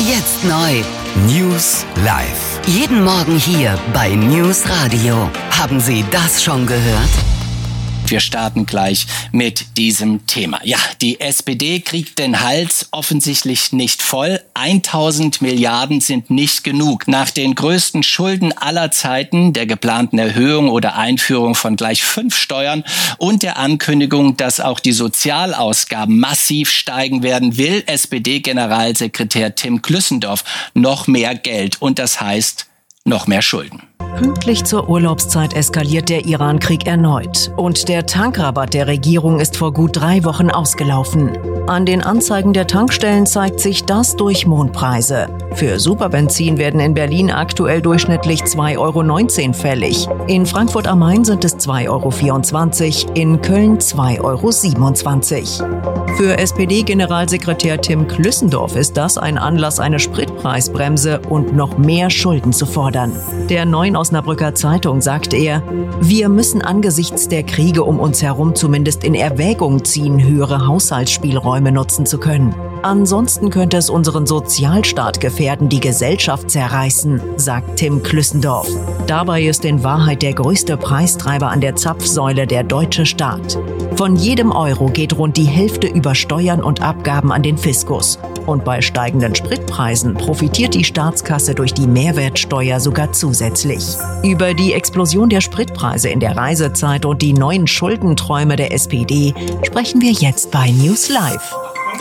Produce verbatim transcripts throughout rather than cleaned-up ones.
Jetzt neu. News live. Jeden Morgen hier bei News Radio. Haben Sie das schon gehört? Wir starten gleich mit diesem Thema. Ja, die S P D kriegt den Hals offensichtlich nicht voll. tausend Milliarden sind nicht genug. Nach den größten Schulden aller Zeiten, der geplanten Erhöhung oder Einführung von gleich fünf Steuern und der Ankündigung, dass auch die Sozialausgaben massiv steigen werden, will S P D-Generalsekretär Tim Klüssendorf noch mehr Geld. Und das heißt noch mehr Schulden. Pünktlich zur Urlaubszeit eskaliert der Irankrieg erneut. Und der Tankrabatt der Regierung ist vor gut drei Wochen ausgelaufen. An den Anzeigen der Tankstellen zeigt sich das durch Mondpreise. Für Superbenzin werden in Berlin aktuell durchschnittlich zwei Euro neunzehn fällig. In Frankfurt am Main sind es zwei Euro vierundzwanzig, in Köln zwei Euro siebenundzwanzig. Für S P D-Generalsekretär Tim Klüssendorf ist das ein Anlass, eine Spritpreisbremse und noch mehr Schulden zu fordern. Der neuen Osnabrücker Zeitung sagt er, wir müssen angesichts der Kriege um uns herum zumindest in Erwägung ziehen, höhere Haushaltsspielräume nutzen zu können. Ansonsten könnte es unseren Sozialstaat gefährden, die Gesellschaft zerreißen, sagt Tim Klüssendorf. Dabei ist in Wahrheit der größte Preistreiber an der Zapfsäule der deutsche Staat. Von jedem Euro geht rund die Hälfte über Steuern und Abgaben an den Fiskus. Und bei steigenden Spritpreisen profitiert die Staatskasse durch die Mehrwertsteuer sogar zusätzlich. Über die Explosion der Spritpreise in der Reisezeit und die neuen Schuldenträume der S P D sprechen wir jetzt bei News Live.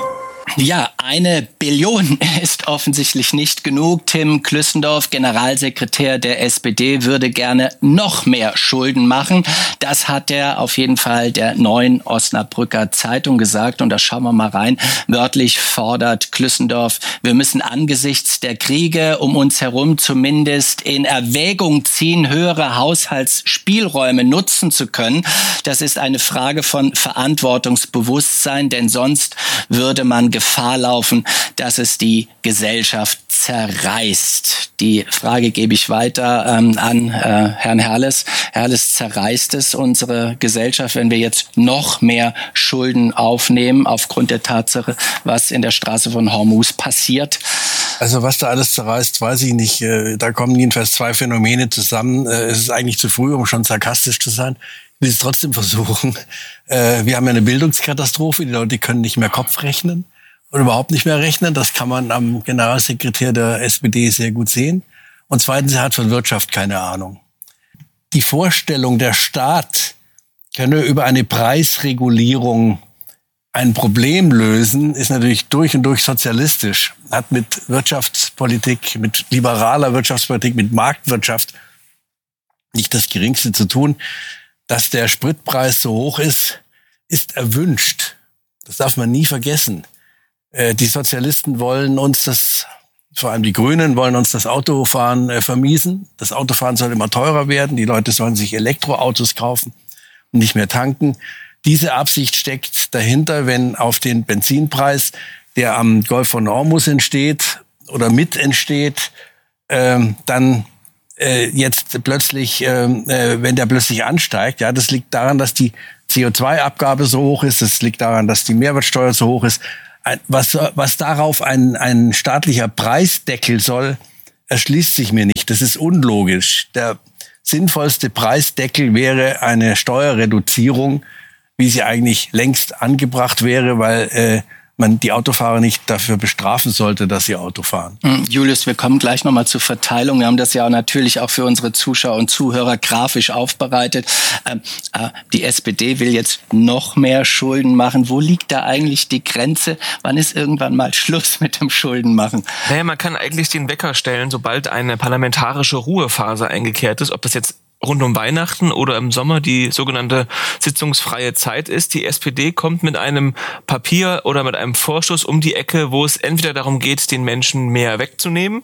Ja, eine Billion ist offensichtlich nicht genug. Tim Klüssendorf, Generalsekretär der S P D, würde gerne noch mehr Schulden machen. Das hat er auf jeden Fall der neuen Osnabrücker Zeitung gesagt. Und da schauen wir mal rein. Wörtlich fordert Klüssendorf, wir müssen angesichts der Kriege um uns herum zumindest in Erwägung ziehen, höhere Haushaltsspielräume nutzen zu können. Das ist eine Frage von Verantwortungsbewusstsein, denn sonst würde man Gefahr laufen, dass es die Gesellschaft zerreißt. Die Frage gebe ich weiter ähm, an äh, Herrn Herles. Herles, zerreißt es unsere Gesellschaft, wenn wir jetzt noch mehr Schulden aufnehmen aufgrund der Tatsache, was in der Straße von Hormuz passiert? Also was da alles zerreißt, weiß ich nicht. Da kommen jedenfalls zwei Phänomene zusammen. Es ist eigentlich zu früh, um schon sarkastisch zu sein. Ich will es trotzdem versuchen. Wir haben ja eine Bildungskatastrophe. Die Leute können nicht mehr Kopf rechnen und überhaupt nicht mehr rechnen. Das kann man am Generalsekretär der S P D sehr gut sehen. Und zweitens, er hat von Wirtschaft keine Ahnung. Die Vorstellung, der Staat könne über eine Preisregulierung ein Problem lösen, ist natürlich durch und durch sozialistisch. Hat mit Wirtschaftspolitik, mit liberaler Wirtschaftspolitik, mit Marktwirtschaft nicht das Geringste zu tun. Dass der Spritpreis so hoch ist, ist erwünscht. Das darf man nie vergessen. Die Sozialisten wollen uns das, vor allem die Grünen, wollen uns das Autofahren äh, vermiesen. Das Autofahren soll immer teurer werden. Die Leute sollen sich Elektroautos kaufen und nicht mehr tanken. Diese Absicht steckt dahinter, wenn auf den Benzinpreis, der am Golf von Hormuz entsteht oder mit entsteht, ähm, dann äh, jetzt plötzlich, äh, wenn der plötzlich ansteigt, ja, das liegt daran, dass die C O zwei Abgabe so hoch ist. Das liegt daran, dass die Mehrwertsteuer so hoch ist. Was, was darauf ein, ein staatlicher Preisdeckel soll, erschließt sich mir nicht. Das ist unlogisch. Der sinnvollste Preisdeckel wäre eine Steuerreduzierung, wie sie eigentlich längst angebracht wäre, weil äh, man die Autofahrer nicht dafür bestrafen sollte, dass sie Auto fahren. Julius, wir kommen gleich nochmal zur Verteilung. Wir haben das ja natürlich auch für unsere Zuschauer und Zuhörer grafisch aufbereitet. Ähm, äh, die S P D will jetzt noch mehr Schulden machen. Wo liegt da eigentlich die Grenze? Wann ist irgendwann mal Schluss mit dem Schuldenmachen? Naja, man kann eigentlich den Wecker stellen, sobald eine parlamentarische Ruhephase eingekehrt ist, ob das jetzt rund um Weihnachten oder im Sommer die sogenannte sitzungsfreie Zeit ist. Die S P D kommt mit einem Papier oder mit einem Vorschuss um die Ecke, wo es entweder darum geht, den Menschen mehr wegzunehmen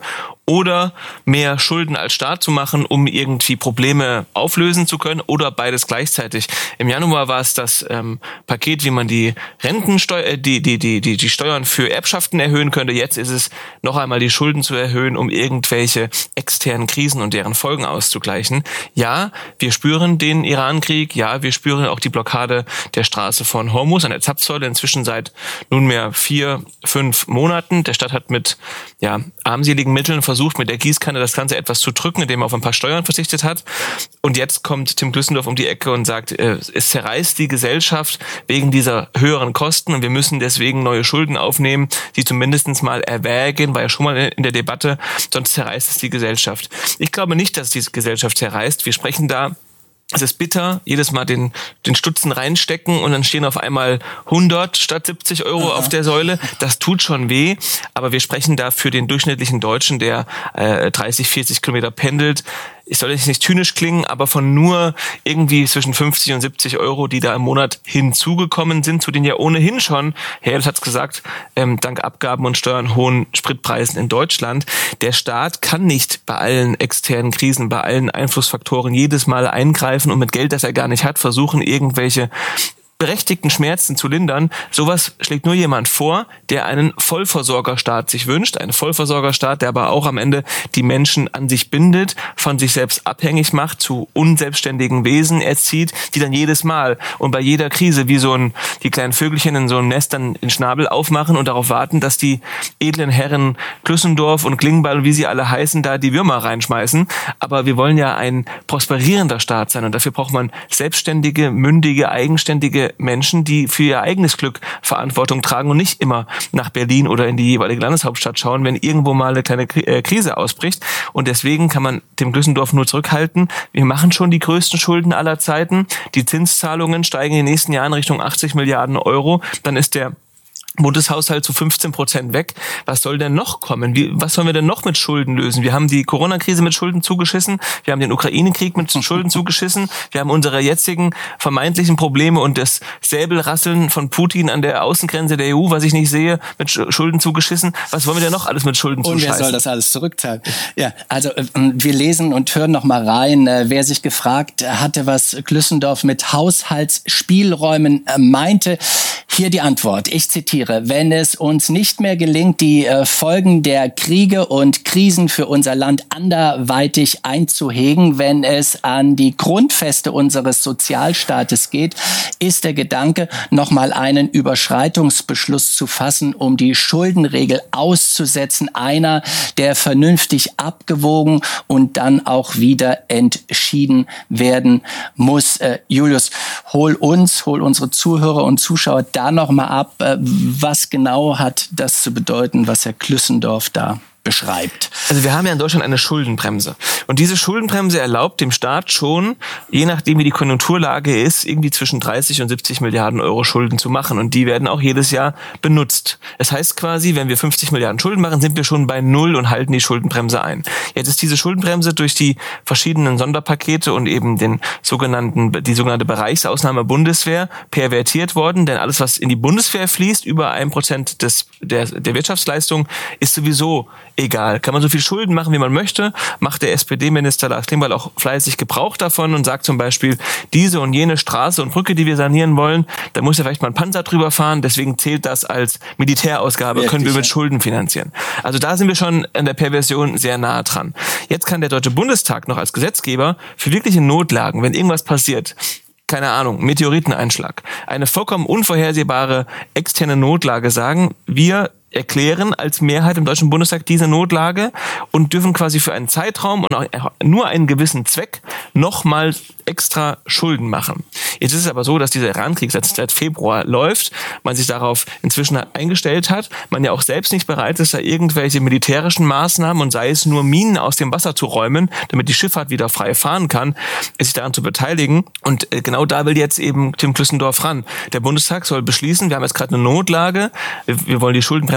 oder mehr Schulden als Staat zu machen, um irgendwie Probleme auflösen zu können, oder beides gleichzeitig. Im Januar war es das ähm, Paket, wie man die Rentensteuer, die, die, die, die, die Steuern für Erbschaften erhöhen könnte. Jetzt ist es noch einmal die Schulden zu erhöhen, um irgendwelche externen Krisen und deren Folgen auszugleichen. Ja, wir spüren den Irankrieg. Ja, wir spüren auch die Blockade der Straße von Hormuz an der Zapfsäule inzwischen seit nunmehr vier, fünf Monaten. Der Staat hat mit ja, armseligen Mitteln versucht, mit der Gießkanne das Ganze etwas zu drücken, indem er auf ein paar Steuern verzichtet hat. Und jetzt kommt Tim Klüssendorf um die Ecke und sagt, äh, es zerreißt die Gesellschaft wegen dieser höheren Kosten und wir müssen deswegen neue Schulden aufnehmen, die zumindest mal erwägen, war ja schon mal in der Debatte, sonst zerreißt es die Gesellschaft. Ich glaube nicht, dass die Gesellschaft zerreißt. Wir sprechen da, es ist bitter, jedes Mal den, den Stutzen reinstecken und dann stehen auf einmal hundert statt siebzig Euro Aha. auf der Säule. Das tut schon weh, aber wir sprechen da für den durchschnittlichen Deutschen, der äh, dreißig, vierzig Kilometer pendelt. Ich soll jetzt nicht zynisch klingen, aber von nur irgendwie zwischen fünfzig und siebzig Euro, die da im Monat hinzugekommen sind, zu den ja ohnehin schon, Herr Herold hat es gesagt, ähm, dank Abgaben und Steuern hohen Spritpreisen in Deutschland. Der Staat kann nicht bei allen externen Krisen, bei allen Einflussfaktoren jedes Mal eingreifen und mit Geld, das er gar nicht hat, versuchen, irgendwelche berechtigten Schmerzen zu lindern. Sowas schlägt nur jemand vor, der einen Vollversorgerstaat sich wünscht. Einen Vollversorgerstaat, der aber auch am Ende die Menschen an sich bindet, von sich selbst abhängig macht, zu unselbstständigen Wesen erzieht, die dann jedes Mal und bei jeder Krise wie so ein, die kleinen Vögelchen in so einem Nest dann den Schnabel aufmachen und darauf warten, dass die edlen Herren Klüssendorf und Klingbeil und wie sie alle heißen, da die Würmer reinschmeißen. Aber wir wollen ja ein prosperierender Staat sein und dafür braucht man selbstständige, mündige, eigenständige Menschen, die für ihr eigenes Glück Verantwortung tragen und nicht immer nach Berlin oder in die jeweilige Landeshauptstadt schauen, wenn irgendwo mal eine kleine Krise ausbricht. Und deswegen kann man Tim Klüssendorf nur zurückhalten. Wir machen schon die größten Schulden aller Zeiten. Die Zinszahlungen steigen in den nächsten Jahren Richtung achtzig Milliarden Euro. Dann ist der Bundeshaushalt zu fünfzehn Prozent weg. Was soll denn noch kommen? Wie, was sollen wir denn noch mit Schulden lösen? Wir haben die Corona-Krise mit Schulden zugeschissen. Wir haben den Ukraine-Krieg mit Schulden zugeschissen. Wir haben unsere jetzigen vermeintlichen Probleme und das Säbelrasseln von Putin an der Außengrenze der E U, was ich nicht sehe, mit Schulden zugeschissen. Was wollen wir denn noch alles mit Schulden zuscheißen? Und wer soll das alles zurückzahlen? Ja, also wir lesen und hören noch mal rein. Wer sich gefragt hatte, was Klüssendorf mit Haushaltsspielräumen meinte, hier die Antwort. Ich zitiere: Wenn es uns nicht mehr gelingt, die äh, Folgen der Kriege und Krisen für unser Land anderweitig einzuhegen, wenn es an die Grundfeste unseres Sozialstaates geht, ist der Gedanke, nochmal einen Überschreitungsbeschluss zu fassen, um die Schuldenregel auszusetzen, einer, der vernünftig abgewogen und dann auch wieder entschieden werden muss. Äh, Julius, hol uns, hol unsere Zuhörer und Zuschauer da nochmal ab. Äh, Was genau hat das zu bedeuten, was Herr Klüssendorf da beschreibt? Also wir haben ja in Deutschland eine Schuldenbremse. Und diese Schuldenbremse erlaubt dem Staat schon, je nachdem wie die Konjunkturlage ist, irgendwie zwischen dreißig und siebzig Milliarden Euro Schulden zu machen. Und die werden auch jedes Jahr benutzt. Das heißt quasi, wenn wir fünfzig Milliarden Schulden machen, sind wir schon bei Null und halten die Schuldenbremse ein. Jetzt ist diese Schuldenbremse durch die verschiedenen Sonderpakete und eben den sogenannten, die sogenannte Bereichsausnahme Bundeswehr pervertiert worden. Denn alles, was in die Bundeswehr fließt, über ein Prozent des, der, der Wirtschaftsleistung, ist sowieso egal. Kann man so viel Schulden machen, wie man möchte, macht der S P D-Minister Lars Klingbeil auch fleißig Gebrauch davon und sagt zum Beispiel, diese und jene Straße und Brücke, die wir sanieren wollen, da muss ja vielleicht mal ein Panzer drüber fahren, deswegen zählt das als Militärausgabe, Wirklich, können wir mit ja. Schulden finanzieren. Also da sind wir schon an der Perversion sehr nahe dran. Jetzt kann der Deutsche Bundestag noch als Gesetzgeber für wirkliche Notlagen, wenn irgendwas passiert, keine Ahnung, Meteoriteneinschlag, eine vollkommen unvorhersehbare externe Notlage sagen, wir erklären als Mehrheit im Deutschen Bundestag diese Notlage und dürfen quasi für einen Zeitraum und auch nur einen gewissen Zweck nochmal extra Schulden machen. Jetzt ist es aber so, dass dieser Irankrieg seit, seit Februar läuft, man sich darauf inzwischen eingestellt hat, man ja auch selbst nicht bereit ist, da irgendwelche militärischen Maßnahmen und sei es nur Minen aus dem Wasser zu räumen, damit die Schifffahrt wieder frei fahren kann, sich daran zu beteiligen. Und genau da will jetzt eben Tim Klüssendorf ran. Der Bundestag soll beschließen, wir haben jetzt gerade eine Notlage, wir wollen die Schuldenbremse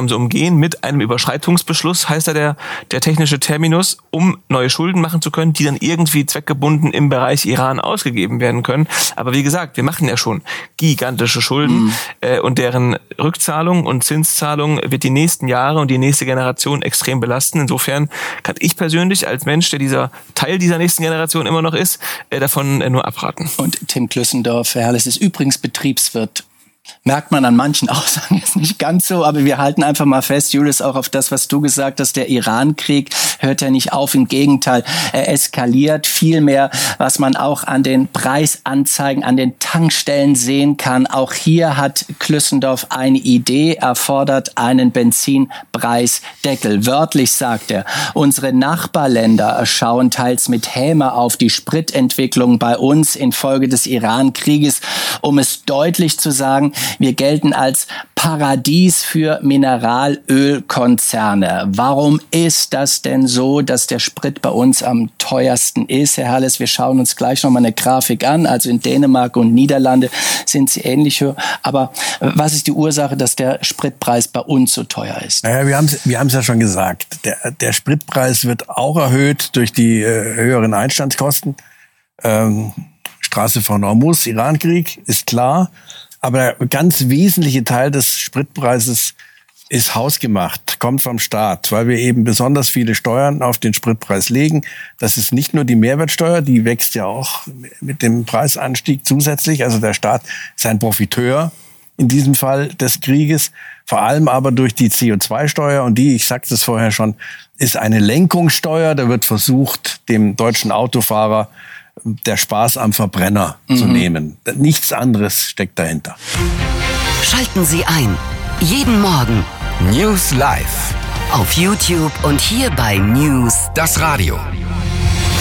Schuldenbremse umgehen mit einem Überschreitungsbeschluss, heißt da der, der technische Terminus, um neue Schulden machen zu können, die dann irgendwie zweckgebunden im Bereich Iran ausgegeben werden können. Aber wie gesagt, wir machen ja schon gigantische Schulden mhm. äh, und deren Rückzahlung und Zinszahlung wird die nächsten Jahre und die nächste Generation extrem belasten. Insofern kann ich persönlich als Mensch, der dieser Teil dieser nächsten Generation immer noch ist, äh, davon äh, nur abraten. Und Tim Klüssendorf, Herr Herles, ist übrigens Betriebswirt. Merkt man an manchen Aussagen jetzt nicht ganz so, aber wir halten einfach mal fest, Julius, auch auf das, was du gesagt hast, der Iran-Krieg hört ja nicht auf, im Gegenteil, er eskaliert vielmehr, was man auch an den Preisanzeigen, an den Tankstellen sehen kann. Auch hier hat Klüssendorf eine Idee, er fordert einen Benzinpreisdeckel. Wörtlich sagt er, unsere Nachbarländer schauen teils mit Häme auf die Spritentwicklung bei uns infolge des Iran-Krieges, um es deutlich zu sagen, wir gelten als Paradies für Mineralölkonzerne. Warum ist das denn so, dass der Sprit bei uns am teuersten ist, Herr Herles? Wir schauen uns gleich nochmal eine Grafik an. Also in Dänemark und Niederlande sind sie ähnlich höher. Aber was ist die Ursache, dass der Spritpreis bei uns so teuer ist? Naja, wir haben es wir haben's ja schon gesagt. Der, der Spritpreis wird auch erhöht durch die äh, höheren Einstandskosten. Ähm, Straße von Hormuz, Irankrieg, ist klar. Aber der ganz wesentliche Teil des Spritpreises ist hausgemacht, kommt vom Staat, weil wir eben besonders viele Steuern auf den Spritpreis legen. Das ist nicht nur die Mehrwertsteuer, die wächst ja auch mit dem Preisanstieg zusätzlich. Also der Staat ist ein Profiteur in diesem Fall des Krieges, vor allem aber durch die C O zwei Steuer. Und die, ich sagte es vorher schon, ist eine Lenkungssteuer. Da wird versucht, dem deutschen Autofahrer der Spaß am Verbrenner mhm. zu nehmen. Nichts anderes steckt dahinter. Schalten Sie ein. Jeden Morgen. News Live. Auf YouTube und hier bei News. Das Radio.